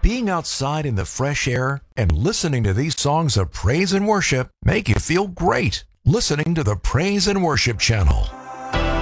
being outside in the fresh air and listening to these songs of praise and worship make you feel great. Listening to the Praise and Worship Channel.